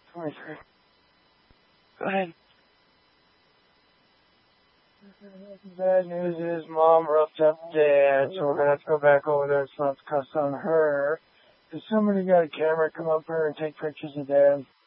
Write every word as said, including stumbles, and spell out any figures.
twenty-three. Go ahead. Bad news is Mom roughed up Dad, so we're going to have to go back over there and slap the cuss on her. Has somebody got a camera come up here and take pictures of Dad?